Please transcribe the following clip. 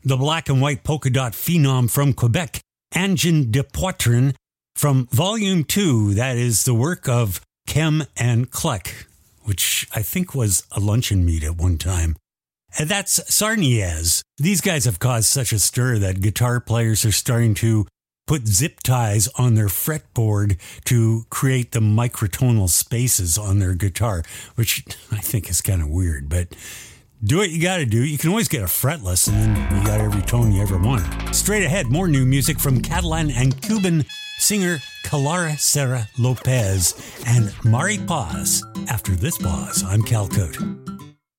the black and white polka dot phenom from Quebec, Angin de Poitrin, from Volume 2. That is the work of Kem and Kleck, which I think was a luncheon meat at one time. And that's Sarniez. These guys have caused such a stir that guitar players are starting to put zip ties on their fretboard to create the microtonal spaces on their guitar, which I think is kind of weird, but do what you got to do. You can always get a fretless, and then you got every tone you ever want. Straight ahead, more new music from Catalan and Cuban singer Clara Serra Lopez and Mari Paz. After this pause, I'm Cal Cote.